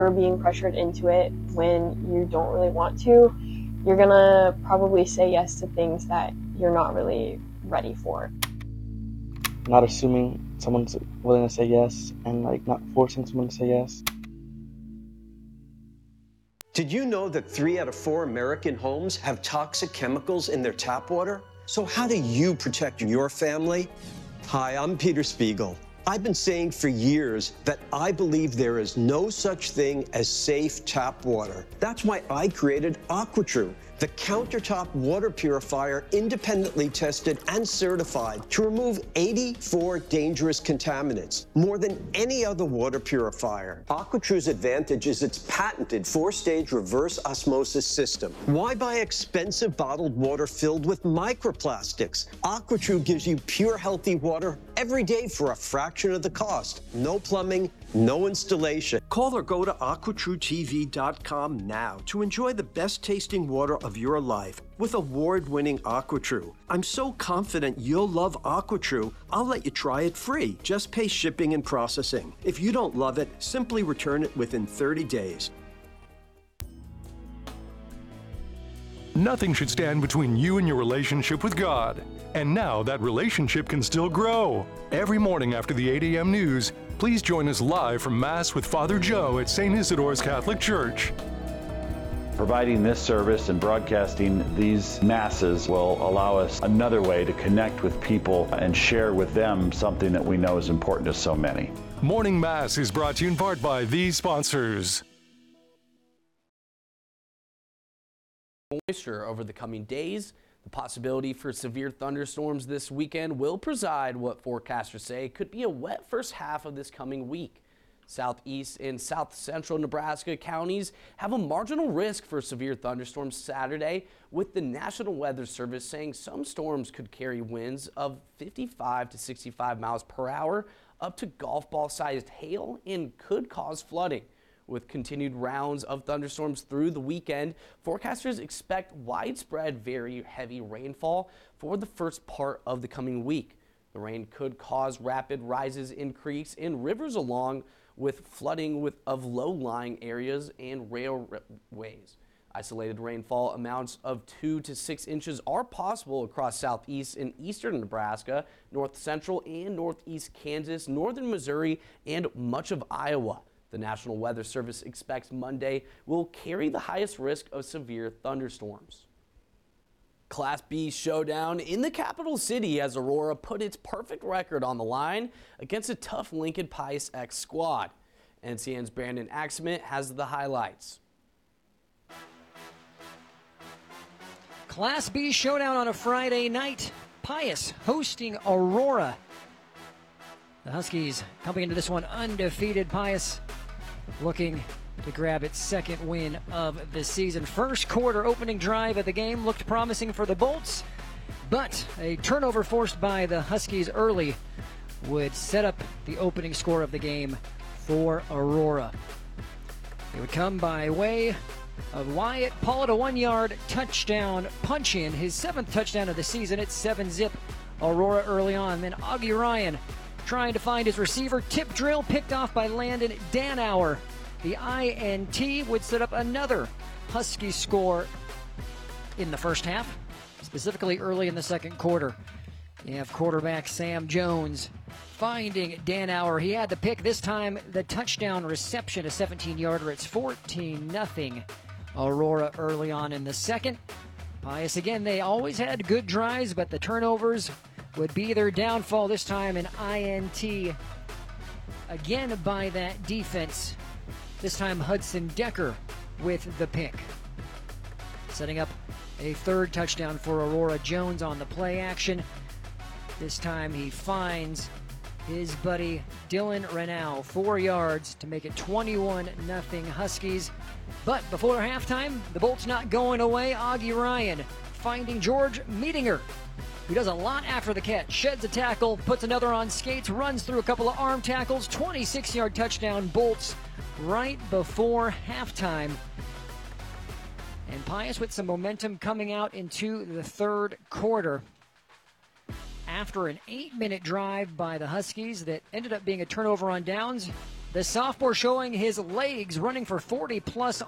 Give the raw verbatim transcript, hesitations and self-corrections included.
You're being pressured into it when you don't really want to, you're gonna probably say yes to things that you're not really ready for. Not assuming someone's willing to say yes and like not forcing someone to say yes. Did you know that three out of four American homes have toxic chemicals in their tap water? So how do you protect your family? Hi, I'm Peter Spiegel. I've been saying for years that I believe there is no such thing as safe tap water. That's why I created AquaTrue, the countertop water purifier independently tested and certified to remove eighty-four dangerous contaminants, more than any other water purifier. AquaTrue's advantage is its patented four-stage reverse osmosis system. Why buy expensive bottled water filled with microplastics? AquaTrue gives you pure, healthy water every day for a fraction of the cost. No plumbing, no installation. Call or go to aqua true T V dot com now to enjoy the best tasting water of your life with award-winning AquaTrue. I'm so confident you'll love AquaTrue, I'll let you try it free. Just pay shipping and processing. If you don't love it, simply return it within thirty days. Nothing should stand between you and your relationship with God. And now that relationship can still grow. Every morning after the eight a.m. news, please join us live from Mass with Father Joe at Saint Isidore's Catholic Church. Providing this service and broadcasting these masses will allow us another way to connect with people and share with them something that we know is important to so many. Morning Mass is brought to you in part by these sponsors. Moisture over the coming days. The possibility for severe thunderstorms this weekend will preside what forecasters say could be a wet first half of this coming week. Southeast and south central Nebraska counties have a marginal risk for severe thunderstorms Saturday, with the National Weather Service saying some storms could carry winds of fifty-five to sixty-five miles per hour up to golf ball sized hail and could cause flooding. With continued rounds of thunderstorms through the weekend, forecasters expect widespread very heavy rainfall for the first part of the coming week. The rain could cause rapid rises in creeks and rivers, along with flooding with, of low-lying areas and railways. Isolated rainfall amounts of two to six inches are possible across southeast and eastern Nebraska, north central and northeast Kansas, northern Missouri, and much of Iowa. The National Weather Service expects Monday will carry the highest risk of severe thunderstorms. Class B showdown in the capital city as Aurora put its perfect record on the line against a tough Lincoln Pius X squad. N C N's Brandon Axman has the highlights. Class B showdown on a Friday night. Pius hosting Aurora. The Huskies coming into this one undefeated. Pius looking to grab its second win of the season. First quarter opening drive of the game looked promising for the Bolts, but a turnover forced by the Huskies early would set up the opening score of the game for Aurora. It would come by way of Wyatt Pollard, a one-yard touchdown punch-in, his seventh touchdown of the season. It's seven zip Aurora early on. Then Augie Ryan trying to find his receiver. Tip drill picked off by Landon Danauer. The I N T would set up another Husky score in the first half, specifically early in the second quarter. You have quarterback Sam Jones finding Danauer. He had the pick, this time the touchdown reception, a seventeen-yarder. It's fourteen nothing Aurora early on in the second. Pius, again, they always had good drives, but the turnovers would be their downfall. This time an I N T again by that defense. This time Hudson Decker with the pick. Setting up a third touchdown for Aurora. Jones on the play action. This time he finds his buddy Dylan Renau, four yards to make it twenty-one nothing Huskies. But before halftime, the Bolts not going away. Augie Ryan finding George Meetinger, who does a lot after the catch. Sheds a tackle, puts another on skates, runs through a couple of arm tackles. twenty-six-yard touchdown, Bolts right before halftime. And Pius with some momentum coming out into the third quarter. After an eight-minute drive by the Huskies that ended up being a turnover on downs, The sophomore showing his legs, running for forty plus